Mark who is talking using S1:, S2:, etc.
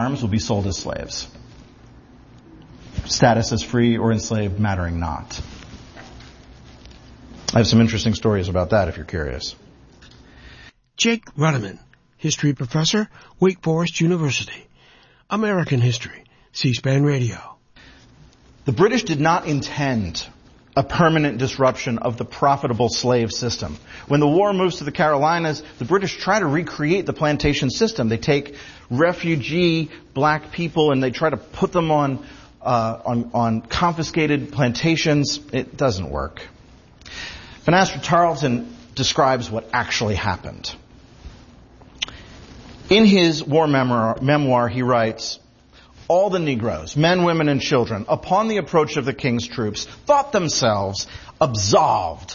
S1: arms will be sold as slaves. Status as free or enslaved mattering not. I have some interesting stories about that if you're curious.
S2: Jake Ruderman, history professor, Wake Forest University. American History, C-SPAN Radio.
S1: The British did not intend a permanent disruption of the profitable slave system. When the war moves to the Carolinas, the British try to recreate the plantation system. They take refugee black people and they try to put them on confiscated plantations. It doesn't work. Vanastra Tarleton describes what actually happened. In his war memoir, he writes, "All the Negroes, men, women, and children, upon the approach of the king's troops, thought themselves absolved